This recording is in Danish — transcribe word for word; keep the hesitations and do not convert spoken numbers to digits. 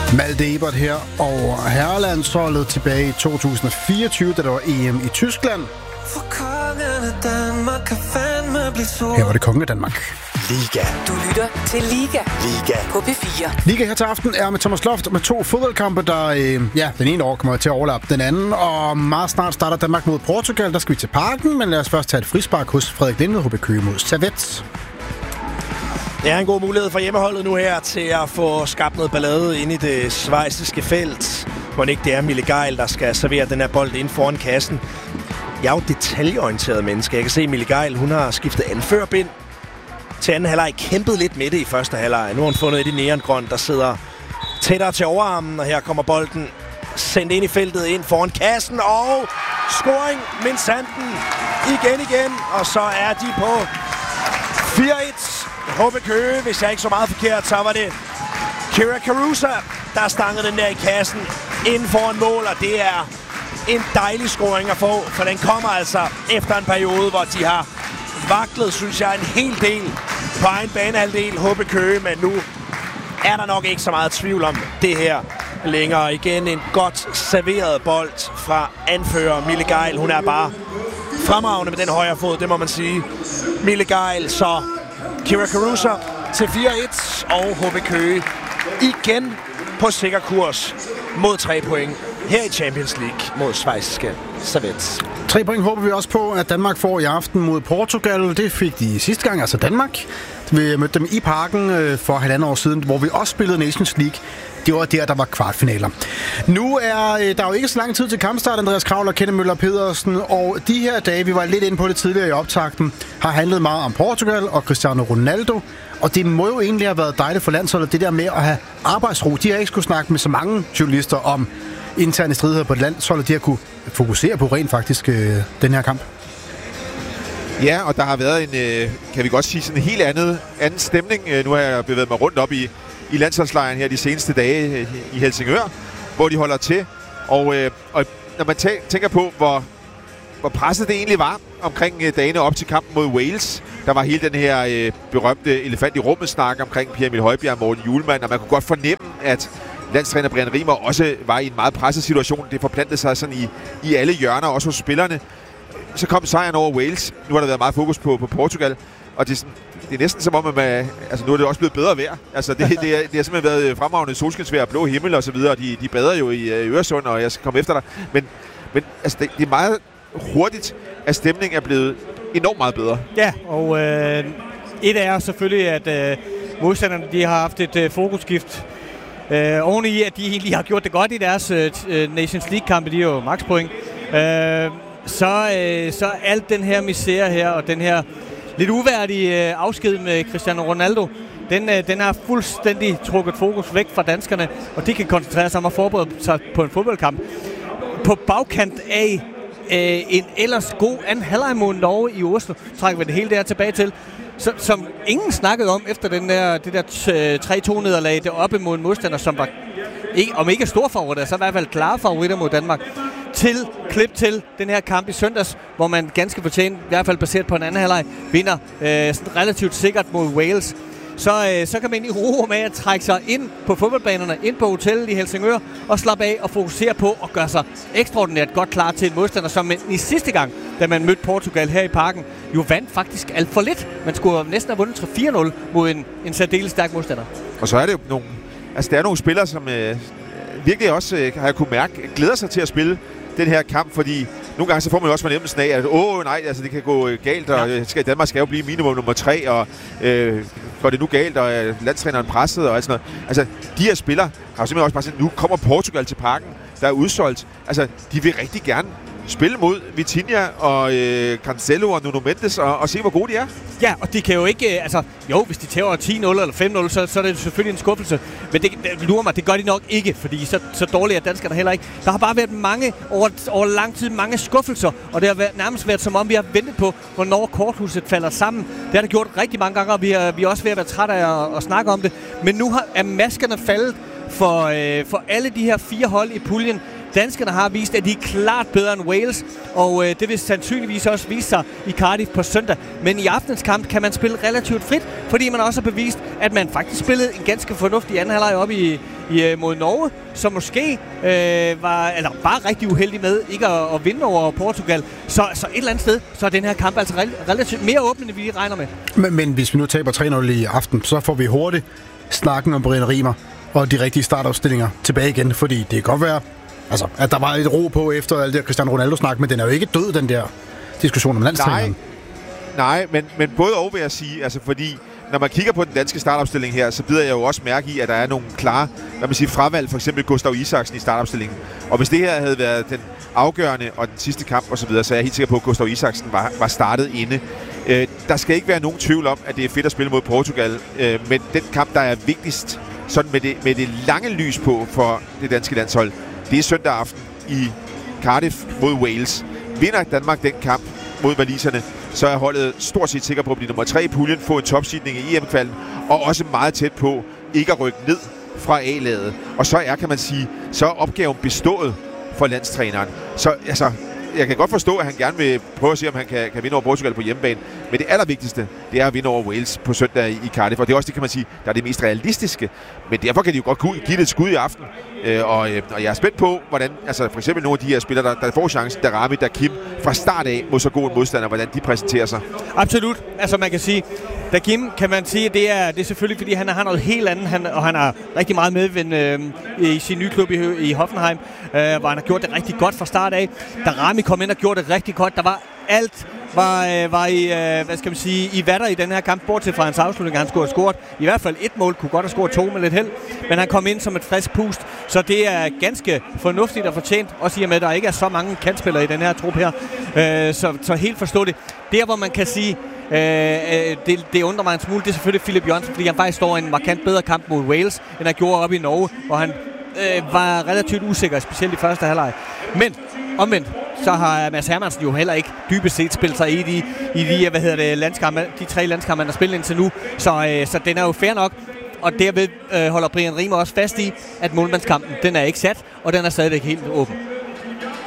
Malte Ebert her, og herrelandsholdet tilbage i to tusind og fireogtyve, da der var E M i Tyskland. Her var det kongen af Danmark. Liga. Du lytter til Liga. Liga. På P fire. Liga her til aften er med Thomas Loft med to fodboldkampe, der øh, ja, den ene år kommer til at overlappe den anden. Og meget snart starter Danmark mod Portugal. Der skal vi til Parken, men lad os først tage et frispark hos Frederik Lindved, H B Køge mod Servette. Det er en god mulighed for hjemmeholdet nu her til at få skabt noget ballade inde i det schweiziske felt. Hvor ikke det er Mille Geil, der skal servere den her bold ind foran kassen. Jeg er jo detaljeorienteret menneske. Jeg kan se, at Mille Geil, hun har skiftet anførbind til anden halvleg, kæmpet lidt med det i første halvleg. Nu har hun fundet et i neongrøn, der sidder tættere til overarmen, og her kommer bolden sendt ind i feltet, ind foran kassen, og scoring, minsanden, igen igen, og så er de på fire et. H B Køge, hvis jeg ikke så meget forkert, så var det Kira Carusa, der stangede den der i kassen ind foran mål, og det er en dejlig scoring at få, for den kommer altså efter en periode, hvor de har vaklet, synes jeg, en hel del på egen banehalvdel, H B Køge, men nu er der nok ikke så meget tvivl om det her længere. Igen en godt serveret bold fra anfører Mille Geil. Hun er bare fremragende med den højre fod, det må man sige. Mille Geil, så Kira Carusa til fire et, og H B Køge igen på sikker kurs mod tre point her i Champions League mod schweiziske Servette. Tre point håber vi også på, at Danmark får i aften mod Portugal. Det fik de sidste gang, altså Danmark. Vi mødte dem i Parken for halvandet år siden, hvor vi også spillede Nations League. Det var der, der var kvartfinaler. Nu er der jo ikke så lang tid til kampstart, Andreas Kravl og Kenneth Møller Pedersen. Og de her dage, vi var lidt inde på det tidligere i optakten, har handlet meget om Portugal og Cristiano Ronaldo. Og det må jo egentlig have været dejligt for landsholdet, det der med at have arbejdsro. De har ikke skulle snakke med så mange journalister om interne stridigheder på et landshold, de har kunne fokusere på rent faktisk øh, den her kamp. Ja, og der har været en, øh, kan vi godt sige, sådan en helt andet, anden stemning. Nu har jeg bevæget mig rundt op i, i landsholdslejren her de seneste dage øh, i Helsingør, hvor de holder til. Og, øh, og når man tæ- tænker på, hvor, hvor presset det egentlig var omkring øh, dagene op til kampen mod Wales, der var hele den her øh, berømte elefant i rummet snak omkring Pierre Emil Højbjerg og Morten Hjulmand, og man kunne godt fornemme, at landstræner Brian Rimer også var i en meget presset situation. Det forplantede sig sådan i, i alle hjørner, også hos spillerne. Så kom sejren over Wales. Nu har der været meget fokus på, på Portugal. Og det er, sådan, det er næsten som om, at man, altså nu er det også blevet bedre vejr. Altså det, det, er, det har simpelthen været fremragende solskinsvejr, blå himmel og så videre. De, de bader jo i Øresund, og jeg skal komme efter dig. Men, men altså, det, det er meget hurtigt, at stemningen er blevet enormt meget bedre. Ja, og øh, et er selvfølgelig, at øh, modstanderne de har haft et øh, fokusskift. Øh, oven i, at de egentlig har gjort det godt i deres øh, Nations League-kampe, de er jo makspoint. Øh, så, øh, så alt den her misære her, og den her lidt uværdige øh, afsked med Cristiano Ronaldo, den, øh, den har fuldstændig trukket fokus væk fra danskerne, og de kan koncentrere sig om at forberede sig på en fodboldkamp. På bagkant af øh, en ellers god anden halvleg mod Norge i Oslo, trækker vi det hele der tilbage til, Så, som ingen snakkede om efter den der, det der tre to nederlag deroppe mod en modstander, som var, ikke, om ikke stor favoritter, så i hvert fald klare favoritter mod Danmark, til klip til den her kamp i søndags, hvor man ganske fortjent, i hvert fald baseret på en anden halvleg, vinder øh, sådan relativt sikkert mod Wales. Så, øh, så kan man i ro med at trække sig ind på fodboldbanerne, ind på hotellet i Helsingør, og slappe af og fokusere på at gøre sig ekstraordinært godt klar til en modstander, som man i sidste gang, da man mødte Portugal her i Parken, jo vandt faktisk alt for lidt. Man skulle næsten have vundet tre fire nul mod en, en særdeles stærk modstander. Og så er det jo nogle, altså der er nogle spillere, som øh, virkelig også, øh, har jeg kunne mærke, glæder sig til at spille den her kamp, fordi nogle gange så får man jo også fornemmelsen af, at åh nej, altså det kan gå galt, og ja. skal, Danmark skal jo blive minimum nummer tre, og øh, går det nu galt, og øh, landstræneren presset og alt sådan noget. Altså, de her spillere har jo simpelthen også bare sagt, nu kommer Portugal til Parken, der er udsolgt. Altså, de vil rigtig gerne spille mod Vitinha og øh, Cancelo og Nuno Mendes og, og se, hvor gode de er. Ja, og de kan jo ikke, øh, altså, jo, hvis de tager ti nul eller fem nul, så, så er det selvfølgelig en skuffelse. Men det, det lurer mig, det gør de nok ikke, fordi så, så dårlige er danskerne heller ikke. Der har bare været mange, over, over lang tid, mange skuffelser, og det har været, nærmest været som om, vi har ventet på, hvornår korthuset falder sammen. Det har det gjort rigtig mange gange, og vi er, vi er også ved at være trætte af at, at snakke om det. Men nu har, er maskerne faldet for, øh, for alle de her fire hold i puljen. Danskerne har vist, at de er klart bedre end Wales, og øh, det vil sandsynligvis også vise sig i Cardiff på søndag. Men i aftens kamp kan man spille relativt frit, fordi man også har bevist, at man faktisk spillede en ganske fornuftig anden halvleg op i, i, mod Norge, som måske øh, var, eller var rigtig uheldig med ikke at, at vinde over Portugal. Så, så et eller andet sted, så er den her kamp altså relativt mere åben, end vi regner med. Men, men hvis vi nu taber tre nul i aften, så får vi hurtigt snakken om Brian Riemer og de rigtige startopstillinger tilbage igen, fordi det kan godt være, altså, at der var lidt ro på efter alt det Cristiano Ronaldo-snak, men den er jo ikke død, den der diskussion om landstræneren. Nej, Nej men, men både og vil jeg sige, altså fordi når man kigger på den danske startopstilling her, så bider jeg jo også mærke i, at der er nogle klare, hvad man siger, fravalg, for eksempel Gustav Isaksen i startopstillingen. Og hvis det her havde været den afgørende og den sidste kamp osv., så, så er jeg helt sikker på, at Gustav Isaksen var, var startet inde. Øh, der skal ikke være nogen tvivl om, at det er fedt at spille mod Portugal, øh, men den kamp, der er vigtigst, sådan med det, med det lange lys på for det danske landshold, det er søndag aften i Cardiff mod Wales. Vinder Danmark den kamp mod waliserne, så er holdet stort set sikker på at blive nummer tre i puljen, få en topseedning i E M-kvalden, og også meget tæt på ikke at rykke ned fra A-laget. Og så er, kan man sige, så er opgaven bestået for landstræneren. Så altså, jeg kan godt forstå, at han gerne vil prøve at se, om han kan, kan vinde over Portugal på hjemmebane. Men det allervigtigste, det er at vinde over Wales på søndag i Cardiff. Og det er også det, kan man sige, der er det mest realistiske. Men derfor kan de jo godt give det et skud i aften. Øh, og, øh, og jeg er spændt på, hvordan, altså for eksempel nogle af de her spillere, der, der får chancen, der Darami, der Kim, fra start af mod så god en modstander, hvordan de præsenterer sig. Absolut. Altså man kan sige, da Kim, kan man sige, det er, det er selvfølgelig, fordi han har noget helt andet, han, og han har rigtig meget medvind øh, i sin nye klub i, i Hoffenheim, øh, hvor han har gjort det rigtig godt fra start af. Darami kom ind og gjorde det rigtig godt. Der var alt var, øh, var i, øh, hvad skal man sige, i vatter i den her kamp, bortset fra hans afslutning. Han skulle have scoret i hvert fald et mål, kunne godt have scoret to med lidt held, men han kom ind som et frisk pust, så det er ganske fornuftigt og fortjent, også i og med, at der ikke er så mange kantspillere i den her trup her, øh, så, så helt forstå det. Der, hvor man kan sige, øh, det, det undrer mig en smule, det er selvfølgelig Philip Jørgensen, fordi han faktisk står en markant bedre kamp mod Wales, end han gjorde op i Norge, hvor han øh, var relativt usikker, specielt i første halvleg. Men omvendt, så har Mads Hermansen jo heller ikke dybest set spillet sig i de, i de, hvad hedder det, landskampe, de tre landskampe, han har spillet indtil nu. Så, øh, så den er jo fair nok. Og derved øh, holder Brian Riemer også fast i, at målmandskampen, den er ikke sat, og den er stadigvæk helt åben.